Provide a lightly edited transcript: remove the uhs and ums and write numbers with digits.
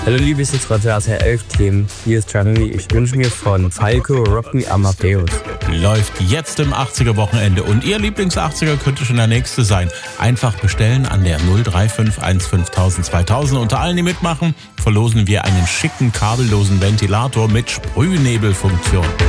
Hallo liebes Rater 11 Team, hier ist Gianni. Ich wünsche mir von Falco Rock Me Amadeus. Läuft jetzt im 80er-Wochenende und Ihr Lieblings-80er könnte schon der nächste sein. Einfach bestellen an der 03515 2000. Unter allen, die mitmachen, verlosen wir einen schicken kabellosen Ventilator mit Sprühnebelfunktion.